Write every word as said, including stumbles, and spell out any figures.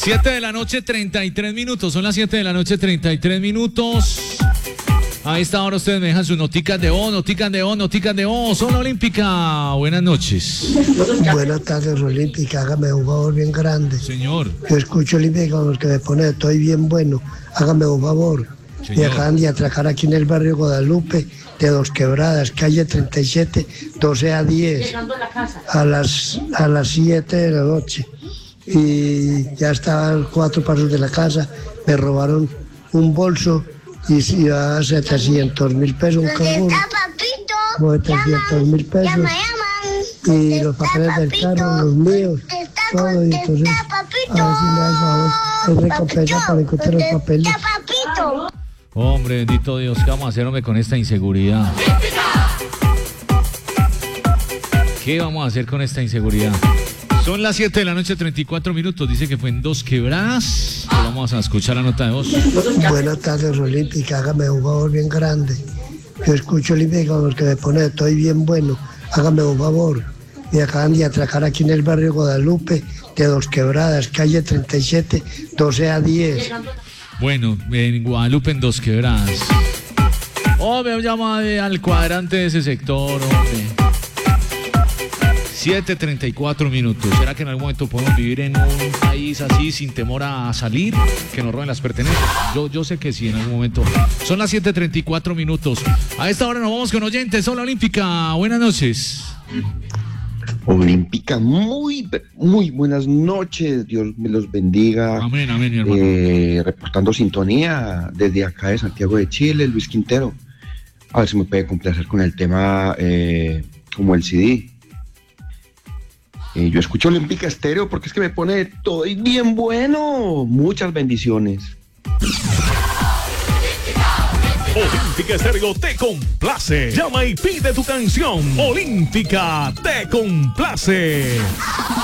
siete de la noche, treinta y tres minutos. Son las siete de la noche, treinta y tres minutos. A esta hora ustedes me dejan sus noticas de O, noticas de O, noticas de O. Zona Olímpica, buenas noches. Buenas tardes, Olímpica. Hágame un favor bien grande. Señor. Yo escucho Olímpica porque me pone, estoy bien bueno. Hágame un favor. Señor. Me acaban de atracar aquí en el barrio Guadalupe, de Dos Quebradas, calle treinta y siete, doce a diez, a las, a las siete de la noche. Y ya estaban cuatro pasos de la casa, me robaron un bolso y ya setecientos mil pesos, un canguro, como setecientos mil pesos, y los papeles del carro, los míos, todo, y entonces a ver si me da el favor de recompensa para encontrar los papeles. Hombre, bendito Dios, ¿qué vamos a hacer, hombre, con esta inseguridad? ¿Qué vamos a hacer con esta inseguridad? Son las siete de la noche, treinta y cuatro minutos. Dice que fue en Dos Quebradas. Pero vamos a escuchar la nota de voz. Buenas tardes, Olímpica. Hágame un favor bien grande. Yo escucho Olímpica porque me pone, estoy bien bueno. Hágame un favor. Me acaban de atracar aquí en el barrio Guadalupe, de Dos Quebradas, calle treinta y siete, doce a diez. Bueno, en Guadalupe, en Dos Quebradas. Oh, me llama al cuadrante de ese sector, hombre. siete treinta y cuatro minutos. ¿Será que en algún momento podemos vivir en un país así sin temor a salir? Que nos roben las pertenencias. Yo, yo sé que sí, en algún momento. Son las siete treinta y cuatro minutos. A esta hora nos vamos con oyentes. Hola, Olímpica. Buenas noches. Olímpica, muy, muy buenas noches. Dios me los bendiga. Amén, amén, mi hermano. Eh, reportando sintonía desde acá de Santiago de Chile, Luis Quintero. A ver si me puede complacer con el tema eh, como el C D. Eh, yo escucho Olímpica Estéreo porque es que me pone todo y bien bueno. Muchas bendiciones. Olímpica Estéreo te complace. Llama y pide tu canción. Olímpica te complace.